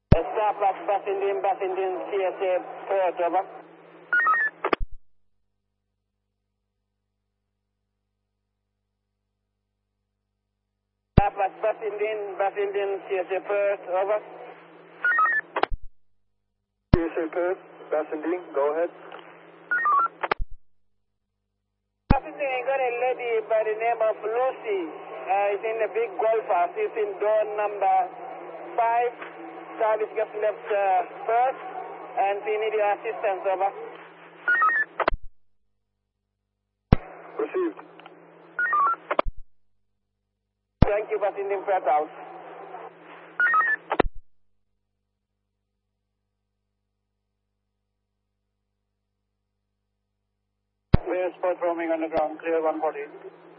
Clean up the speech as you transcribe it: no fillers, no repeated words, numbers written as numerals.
Starbuck, Bus Indian, CSA, Port, over. Starbuck, Bus Indian, CSA, Port, over. CSA Perth, Bus Indian, go ahead. Bus Indian, I got a lady by the name of Lucy. It's in a big golf house. It's in door number 5. Service just left first, and we need your assistance, over. Received. Thank you, Bus Indian, Perth House. Where's Perth roaming underground? Clear 140.